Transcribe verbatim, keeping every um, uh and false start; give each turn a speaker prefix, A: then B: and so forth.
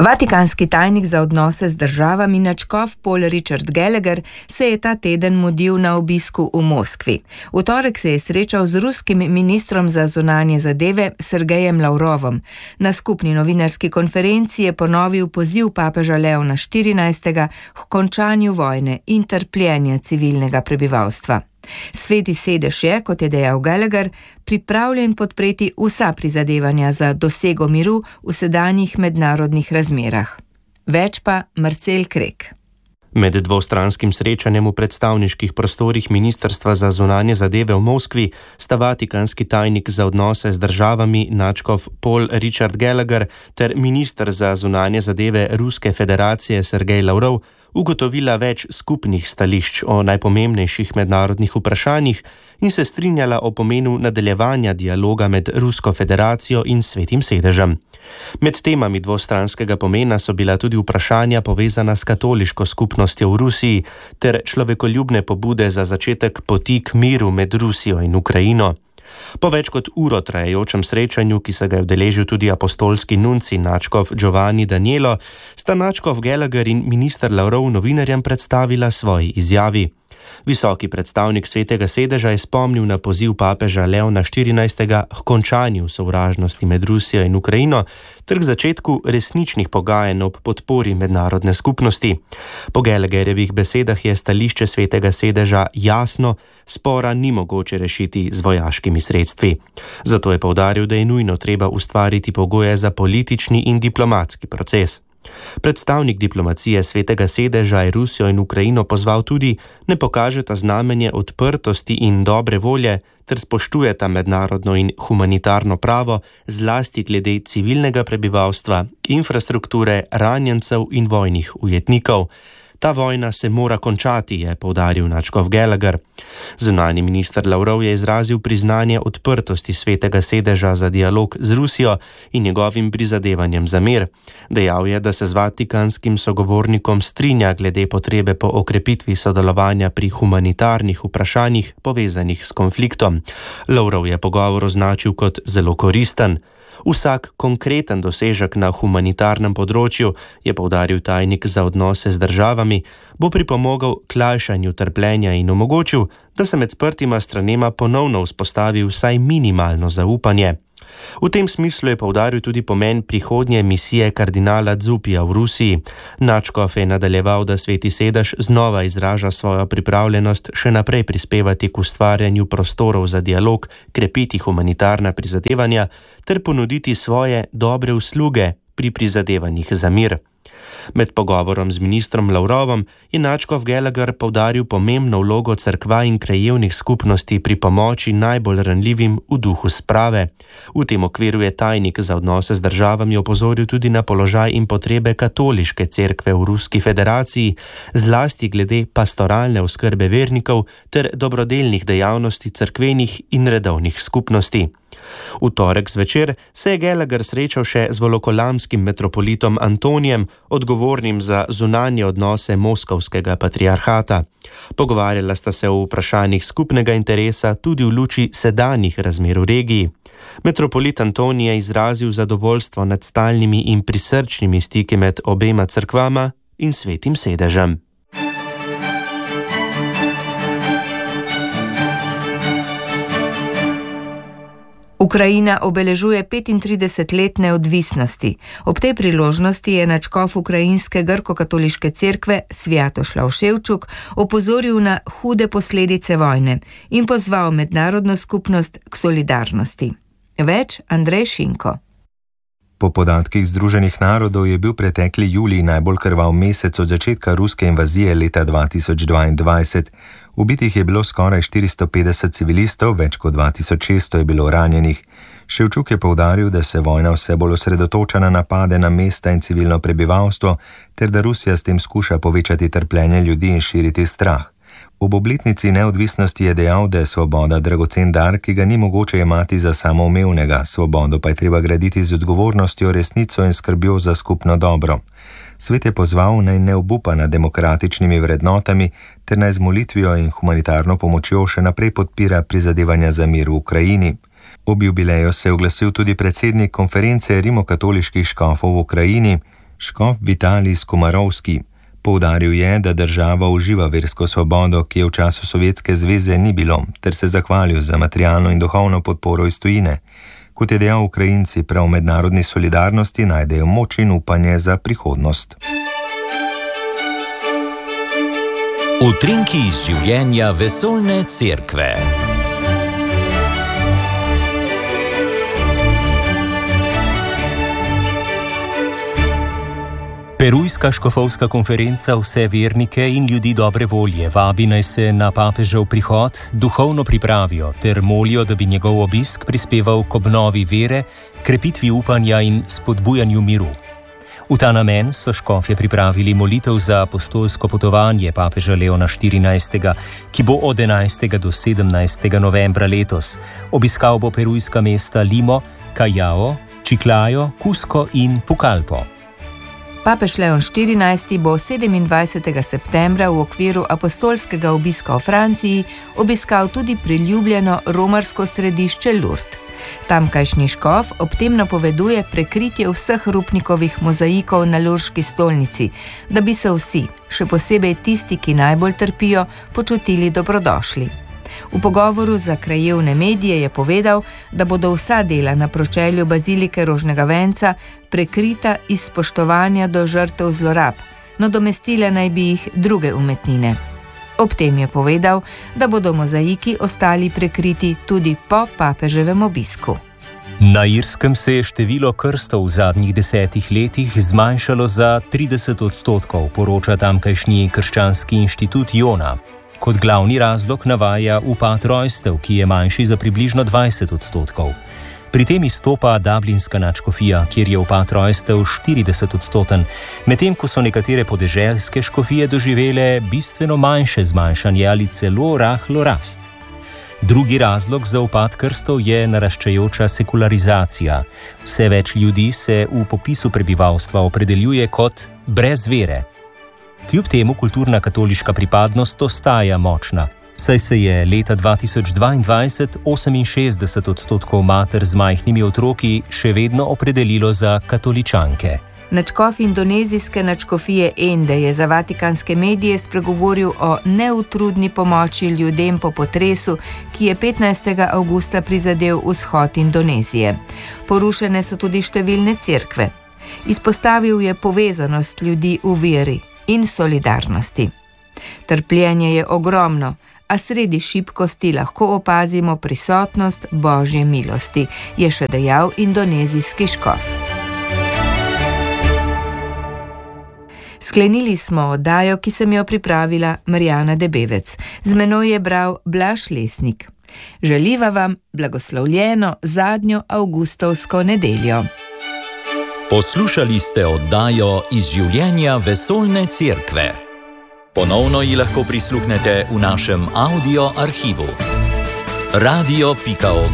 A: Vatikanski tajnik za odnose z državami nadškof Paul Richard Gallagher se je ta teden mudil na obisku v Moskvi. V torek se je srečal z ruskim ministrom za zunanje zadeve Sergejem Lavrovom. Na skupni novinarski konferenci je ponovil poziv papeža Leona štirinajstega k končanju vojne in trpljenja civilnega prebivalstva. Sveti sedež je, kot je dejal Gallagher, pripravljen podpreti vsa prizadevanja za dosego miru v sedanjih mednarodnih razmerah. Več pa Marcel Krek.
B: Med dvostranskim srečanjem v predstavniških prostorih Ministrstva za zunanje zadeve v Moskvi sta vatikanski tajnik za odnose z državami nadškof Paul Richard Gallagher ter minister za zunanje zadeve Ruske federacije Sergej Lavrov ugotovila več skupnih stališč o najpomembnejših mednarodnih vprašanjih in se strinjala o pomenu nadaljevanja dialoga med Rusko federacijo in Svetim sedežem. Med temami dvostranskega pomena so bila tudi vprašanja povezana s katoliško skupnostjo v Rusiji ter človekoljubne pobude za začetek poti k miru med Rusijo in Ukrajino. Po več kot uro trajajočem srečanju, ki se ga je udeležil tudi apostolski nunci nadškof Giovanni Danielo, sta nadškof Gallagher in minister Lavrov novinarjem predstavila svoji izjavi. Visoki predstavnik Svetega sedeža je spomnil na poziv papeža Leona štirinajstega k končanju sovražnosti med Rusijo in Ukrajino ter k začetku resničnih pogajanj ob podpori mednarodne skupnosti. Po Gallagherjevih besedah je stališče Svetega sedeža jasno, spora ni mogoče rešiti z vojaškimi sredstvi. Zato je poudaril, da je nujno treba ustvariti pogoje za politični in diplomatski proces. Predstavnik diplomacije Svetega sedeža je Rusijo in Ukrajino pozval tudi, ne pokažeta znamenje odprtosti in dobre volje ter spoštujeta mednarodno in humanitarno pravo, zlasti glede civilnega prebivalstva, infrastrukture, ranjencev in vojnih ujetnikov. Ta vojna se mora končati, je poudaril nadškof Gallagher. Zunanji minister Lavrov je izrazil priznanje odprtosti Svetega sedeža za dialog z Rusijo in njegovim prizadevanjem za mir. Dejal je, da se z vatikanskim sogovornikom strinja glede potrebe po okrepitvi sodelovanja pri humanitarnih vprašanjih povezanih s konfliktom. Lavrov je pogovor označil kot zelo koristen. Vsak konkreten dosežek na humanitarnem področju, je poudaril tajnik za odnose z državami, bo pripomogel k lajšanju trpljenja in omogočil, da se med sprtima stranema ponovno vzpostavi vsaj minimalno zaupanje. V tem smislu je poudaril tudi pomen prihodnje misije kardinala Dzupija v Rusiji. Nadškof je nadaljeval, da Sveti sedež znova izraža svojo pripravljenost še naprej prispevati k ustvarjanju prostorov za dialog, krepiti humanitarna prizadevanja ter ponuditi svoje dobre usluge pri prizadevanjih za mir. Med pogovorom z ministrom Lavrovom je nadškof Gallagher poudaril pomembno vlogo cerkva in krajevnih skupnosti pri pomoči najbolj ranljivim v duhu sprave. V tem okviru je tajnik za odnose z državami opozoril tudi na položaj in potrebe katoliške cerkve v Ruski federaciji, zlasti glede pastoralne oskrbe vernikov ter dobrodelnih dejavnosti cerkvenih in redovnih skupnosti. V torek zvečer se je Gallagher srečal še z volokolamskim metropolitom Antonijem, odgovornim za zunanje odnose moskovskega patriarhata. Pogovarjala sta se o vprašanjih skupnega interesa tudi v luči sedanjih razmer v regiji. Metropolit Antonij je izrazil zadovoljstvo nad stalnimi in prisrčnimi stiki med obema cerkvama in Svetim sedežem.
A: Ukrajina obeležuje petintrideset let neodvisnosti. Ob tej priložnosti je nadškof ukrajinske grko-katoliške cerkve Svjatoslav Ševčuk opozoril na hude posledice vojne in pozval mednarodno skupnost k solidarnosti. Več Andrej Šinko.
C: Po podatkih Združenih narodov je bil pretekli julij najbolj krvav mesec od začetka ruske invazije leta dva tisoč dvaindvajset. Ubitih je bilo skoraj štiristo petdeset civilistov, več kot dva tisoč šeststo je bilo ranjenih. Ševčuk je poudaril, da se vojna vse bolj osredotoča na napade na mesta in civilno prebivalstvo, ter da Rusija s tem skuša povečati trpljenje ljudi in širiti strah. Ob obletnici neodvisnosti je dejal, da je svoboda dragocen dar, ki ga ni mogoče jemati za samoumevnega, svobodo pa je treba graditi z odgovornostjo, resnico in skrbjo za skupno dobro. Svet je pozval, naj ne obupa nad demokratičnimi vrednotami ter naj z molitvijo in humanitarno pomočjo še naprej podpira prizadevanja za mir v Ukrajini. Ob jubileju se je oglasil tudi predsednik konference rimokatoliških škofov v Ukrajini. škof Vitalij Skomarovski. Poudaril je, da država uživa versko svobodo, ki je v času Sovjetske zveze ni bilo, ter se zahvalil za materialno in duhovno podporo iz tujine. Kot je dejal, Ukrajinci prav v mednarodni solidarnosti najdejo moč in upanje za prihodnost.
D: Utrinki iz življenja vesoljne cerkve. Perujska škofovska konferenca vse vernike in ljudi dobre volje vabi naj se na papežev prihod duhovno pripravijo ter molijo, da bi njegov obisk prispeval k obnovi vere, krepitvi upanja in spodbujanju miru. V ta namen so škofje pripravili molitev za apostolsko potovanje papeža Leona štirinajstega, ki bo od enajstega do sedemnajstega novembra letos. Obiskal bo perujska mesta Limo, Callao, Chiclayo, Cusco in Pucallpo.
A: Papež Leon štirinajsti bo sedemindvajsetega septembra v okviru apostolskega obiska v Franciji obiskal tudi priljubljeno romarsko središče Lourdes. Tamkajšnji škof ob tem napoveduje prekritje vseh Rupnikovih mozaikov na Lourški stolnici, da bi se vsi, še posebej tisti, ki najbolj trpijo, počutili dobrodošli. V pogovoru za krajevne medije je povedal, da bodo vsa dela na pročelju bazilike Rožnega venca prekrita iz spoštovanja do žrtev zlorab, nadomestile naj bi jih druge umetnine. Ob tem je povedal, da bodo mozaiki ostali prekriti tudi po papeževem obisku.
D: Na Irskem se je število krstov v zadnjih desetih letih zmanjšalo za trideset odstotkov, poroča tamkajšnji krščanski inštitut Jona. Kot glavni razlog navaja upad rojstev, ki je manjši za približno dvajset odstotkov. Pri tem izstopa Dublinska nadškofija, kjer je upad rojstev štirideset odstoten, medtem ko so nekatere podeželske škofije doživele bistveno manjše zmanjšanje ali celo rahlo rast. Drugi razlog za upad krstov je naraščajoča sekularizacija. Vse več ljudi se v popisu prebivalstva opredeljuje kot brez vere. Kljub temu kulturna katoliška pripadnost ostaja močna, saj se je leta dva tisoč dvaindvajset oseminšestdeset odstotkov mater z majhnimi otroki še vedno opredelilo za katoličanke.
A: Nadškof indonezijske nadškofije Ende je za vatikanske medije spregovoril o neutrudni pomoči ljudem po potresu, ki je petnajstega avgusta prizadel vzhod Indonezije. Porušene so tudi številne cerkve. Izpostavil je povezanost ljudi v veri in solidarnosti. Trpljenje je ogromno, a sredi šibkosti lahko opazimo prisotnost Božje milosti, je še dejal indonezijski škof. Sklenili smo oddajo, ki sem jo pripravila Marjana Debevec. Z menoj je bral Blaž Lesnik. Želiva vam blagoslovljeno zadnjo avgustovsko nedeljo.
D: Poslušali ste oddajo iz življenja vesoljne cerkve. Ponovno ji lahko prisluhnete v našem audio arhivu. radio pika org